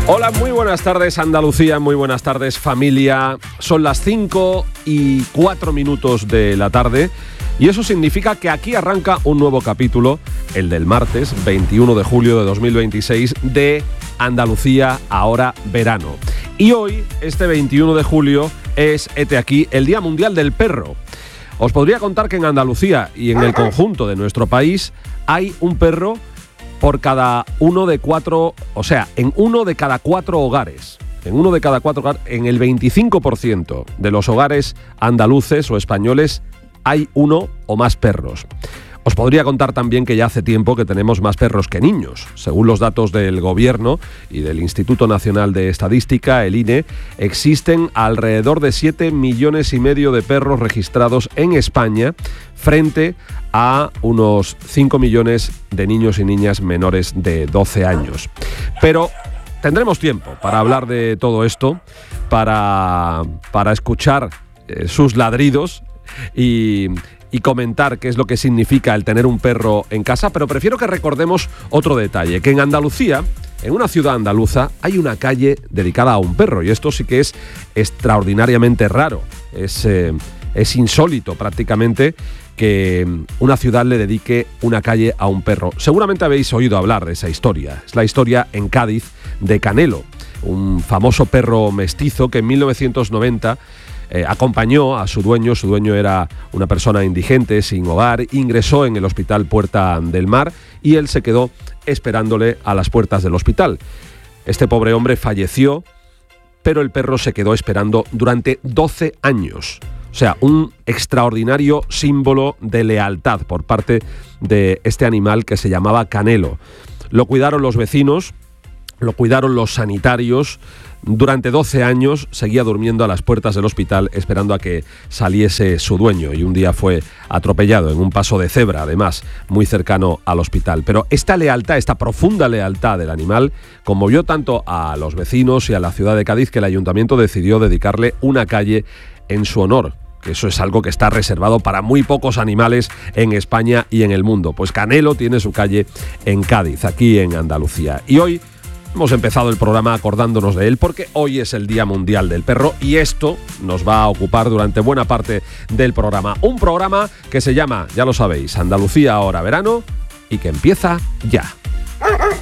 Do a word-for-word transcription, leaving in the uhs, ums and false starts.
Hola, muy buenas tardes Andalucía, muy buenas tardes familia. Son las cinco y cuatro minutos de la tarde y eso significa que aquí arranca un nuevo capítulo, el del martes veintiuno de julio de dos mil veintiséis de Andalucía Ahora Verano. Y hoy, este veintiuno de julio, es, hete aquí, el Día Mundial del Perro. Os podría contar que en Andalucía y en el conjunto de nuestro país hay un perro por cada uno de cuatro, o sea, en uno de cada cuatro hogares. En uno de cada cuatro hogares, en el veinticinco por ciento de los hogares andaluces o españoles hay uno o más perros. Os podría contar también que ya hace tiempo que tenemos más perros que niños. Según los datos del Gobierno y del Instituto Nacional de Estadística, el I N E, existen alrededor de siete millones y medio de perros registrados en España frente a unos cinco millones de niños y niñas menores de doce años. Pero tendremos tiempo para hablar de todo esto, para, para escuchar eh, sus ladridos y... y comentar qué es lo que significa el tener un perro en casa, pero prefiero que recordemos otro detalle, que en Andalucía, en una ciudad andaluza, hay una calle dedicada a un perro, y esto sí que es extraordinariamente raro, es, eh, es insólito prácticamente que una ciudad le dedique una calle a un perro. Seguramente habéis oído hablar de esa historia, es la historia en Cádiz de Canelo, un famoso perro mestizo que en mil novecientos noventa Eh, acompañó a su dueño, su dueño era una persona indigente, sin hogar, ingresó en el hospital Puerta del Mar y él se quedó esperándole a las puertas del hospital. Este pobre hombre falleció, pero el perro se quedó esperando durante doce años. O sea, un extraordinario símbolo de lealtad por parte de este animal que se llamaba Canelo. Lo cuidaron los vecinos, lo cuidaron los sanitarios. Durante doce años seguía durmiendo a las puertas del hospital esperando a que saliese su dueño y un día fue atropellado en un paso de cebra, además, muy cercano al hospital. Pero esta lealtad, esta profunda lealtad del animal conmovió tanto a los vecinos y a la ciudad de Cádiz que el ayuntamiento decidió dedicarle una calle en su honor. Que eso es algo que está reservado para muy pocos animales en España y en el mundo. Pues Canelo tiene su calle en Cádiz, aquí en Andalucía. Y hoy hemos empezado el programa acordándonos de él porque hoy es el Día Mundial del Perro y esto nos va a ocupar durante buena parte del programa. Un programa que se llama, ya lo sabéis, Andalucía Ahora Verano y que empieza ya.